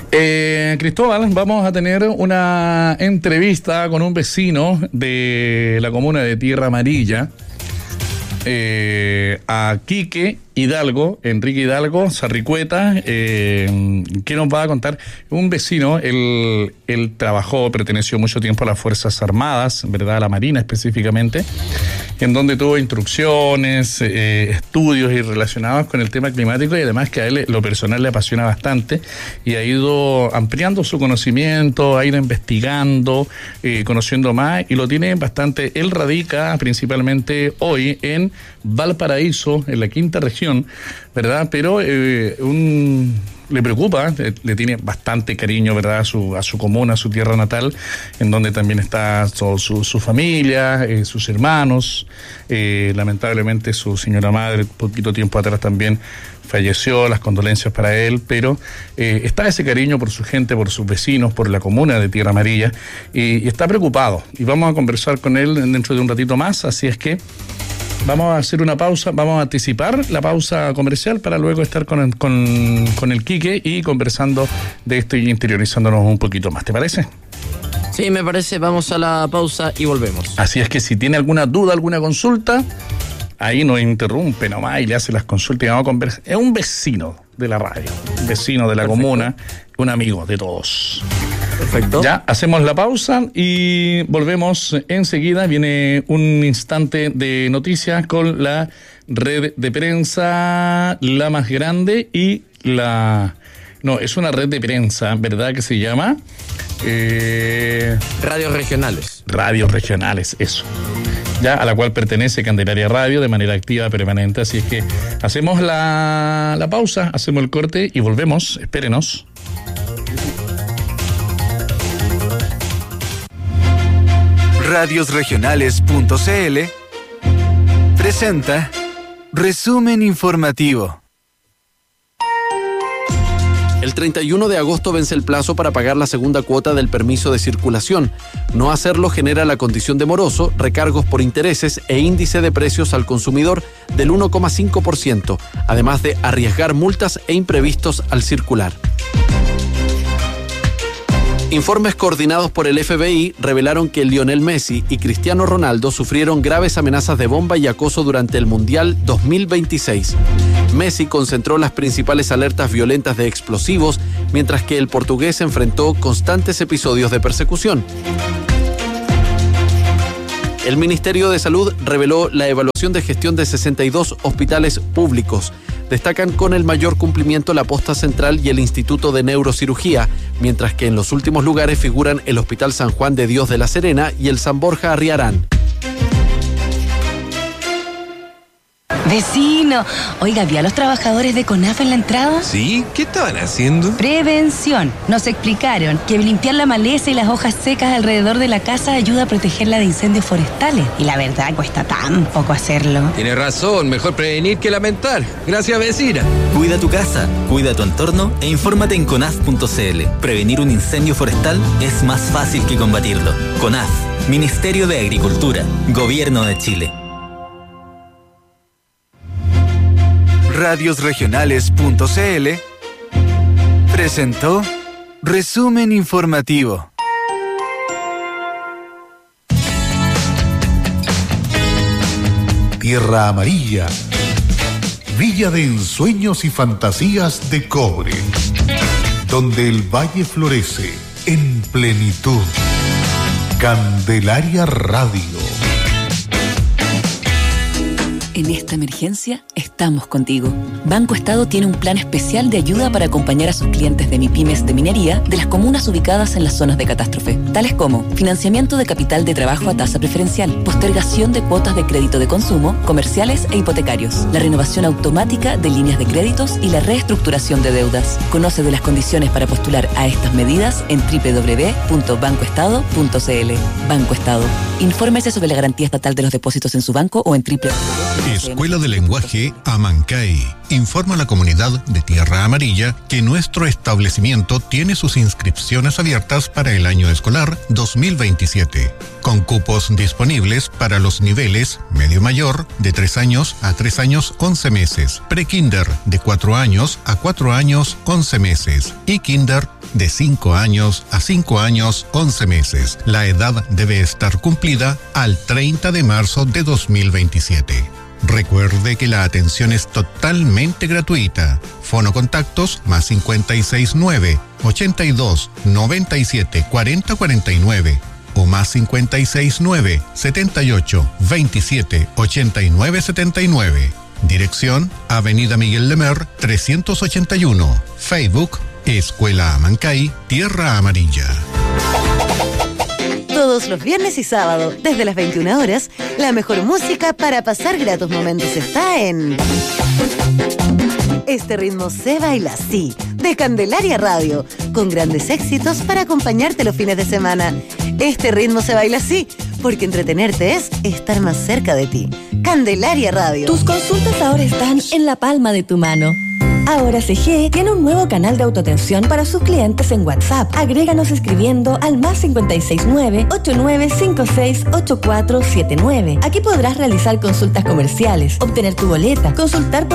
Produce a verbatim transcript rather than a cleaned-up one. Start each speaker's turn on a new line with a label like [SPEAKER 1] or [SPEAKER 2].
[SPEAKER 1] Eh, Cristóbal, vamos a tener una entrevista con un vecino de la comuna de Tierra Amarilla, eh, a Quique Hidalgo, Enrique Hidalgo, Sarricueta, eh, que nos va a contar. Un vecino, él, él trabajó, perteneció mucho tiempo a las Fuerzas Armadas, ¿verdad? A la Marina específicamente, en donde tuvo instrucciones, eh, estudios y relacionados con el tema climático, y además que a él lo personal le apasiona bastante y ha ido ampliando su conocimiento, ha ido investigando, eh, conociendo más, y lo tiene bastante. Él radica principalmente hoy en Valparaíso, en la quinta región, ¿verdad? Pero eh, un, le preocupa, le, le tiene bastante cariño, ¿verdad? A su, a su comuna, a su tierra natal, en donde también está su, su, su familia, eh, sus hermanos. Eh, lamentablemente su señora madre, poquito tiempo atrás también falleció, las condolencias para él, pero eh, está ese cariño por su gente, por sus vecinos, por la comuna de Tierra Amarilla, y, y está preocupado. Y vamos a conversar con él dentro de un ratito más, así es que vamos a hacer una pausa, vamos a anticipar la pausa comercial para luego estar con, con, con el Quique y conversando de esto y interiorizándonos un poquito más. ¿Te parece?
[SPEAKER 2] Sí, me parece. Vamos a la pausa y volvemos.
[SPEAKER 1] Así es que si tiene alguna duda, alguna consulta, ahí nos interrumpe nomás y le hace las consultas y vamos a conversar. Es un vecino de la radio, un vecino de la Perfecto. comuna, un amigo de todos.
[SPEAKER 2] Perfecto.
[SPEAKER 1] Ya, hacemos la pausa y volvemos enseguida. Viene un instante de noticias con la red de prensa, la más grande y la... No, es una red de prensa, ¿verdad? Que se llama... Eh...
[SPEAKER 2] Radios Regionales.
[SPEAKER 1] Radios Regionales, eso. Ya, a la cual pertenece Candelaria Radio de manera activa, permanente. Así es que hacemos la, la pausa, hacemos el corte y volvemos. Espérenos.
[SPEAKER 3] radios regionales punto c l presenta Resumen Informativo.
[SPEAKER 4] El treinta y uno de agosto vence el plazo para pagar la segunda cuota del permiso de circulación. No hacerlo genera la condición de moroso, recargos por intereses e índice de precios al consumidor del uno coma cinco por ciento, además de arriesgar multas e imprevistos al circular. Informes coordinados por el F B I revelaron que Lionel Messi y Cristiano Ronaldo sufrieron graves amenazas de bomba y acoso durante el Mundial dos mil veintiséis. Messi concentró las principales alertas violentas de explosivos, mientras que el portugués enfrentó constantes episodios de persecución. El Ministerio de Salud reveló la evaluación de gestión de sesenta y dos hospitales públicos. Destacan con el mayor cumplimiento la Posta Central y el Instituto de Neurocirugía, mientras que en los últimos lugares figuran el Hospital San Juan de Dios de la Serena y el San Borja Arriarán.
[SPEAKER 5] Vecino, oiga, ¿vi a los trabajadores de CONAF en la entrada?
[SPEAKER 6] Sí, ¿qué estaban haciendo?
[SPEAKER 5] Prevención. Nos explicaron que limpiar la maleza y las hojas secas alrededor de la casa ayuda a protegerla de incendios forestales. Y la verdad, cuesta tan poco hacerlo.
[SPEAKER 6] Tiene razón, mejor prevenir que lamentar. Gracias, vecina.
[SPEAKER 7] Cuida tu casa, cuida tu entorno e infórmate en conaf punto c l. Prevenir un incendio forestal es más fácil que combatirlo. CONAF, Ministerio de Agricultura, Gobierno de Chile.
[SPEAKER 3] radios regionales punto c l presentó Resumen Informativo.
[SPEAKER 8] Tierra Amarilla, villa de ensueños y fantasías de cobre, donde el valle florece en plenitud. Candelaria Radio.
[SPEAKER 9] En esta emergencia estamos contigo. Banco Estado tiene un plan especial de ayuda para acompañar a sus clientes de MIPYMES de minería de las comunas ubicadas en las zonas de catástrofe, tales como financiamiento de capital de trabajo a tasa preferencial, postergación de cuotas de crédito de consumo, comerciales e hipotecarios, la renovación automática de líneas de créditos y la reestructuración de deudas. Conoce de las condiciones para postular a estas medidas en doble u doble u doble u punto banco estado punto c l. Banco Estado. Infórmese sobre la garantía estatal de los depósitos en su banco o en doble u doble u doble u.
[SPEAKER 10] Escuela de Lenguaje Amancay informa a la comunidad de Tierra Amarilla que nuestro establecimiento tiene sus inscripciones abiertas para el año escolar dos mil veintisiete, con cupos disponibles para los niveles medio mayor de tres años a tres años once meses, pre-kinder de cuatro años a cuatro años once meses y kinder de cinco años a cinco años once meses. La edad debe estar cumplida al treinta de marzo de dos mil veintisiete. Recuerde que la atención es totalmente gratuita. Fono contactos más cinco seis nueve, ochenta y dos, noventa y siete, cuarenta, cuarenta y nueve o más cinco seis nueve, setenta y ocho, veintisiete, ochenta y nueve, setenta y nueve. Dirección Avenida Miguel Lemer trescientos ochenta y uno. Facebook Escuela Amancay, Tierra Amarilla.
[SPEAKER 11] Todos los viernes y sábados, desde las veintiuna horas, la mejor música para pasar gratos momentos está en Este ritmo se baila así, de Candelaria Radio, con grandes éxitos para acompañarte los fines de semana. Este ritmo se baila así, porque entretenerte es estar más cerca de ti. Candelaria Radio.
[SPEAKER 12] Tus consultas ahora están en la palma de tu mano. Ahora C G tiene un nuevo canal de autoatención para sus clientes en WhatsApp. Agréganos escribiendo al más cinco seis nueve, ocho nueve cinco seis, ocho cuatro siete nueve. Aquí podrás realizar consultas comerciales, obtener tu boleta, consultar por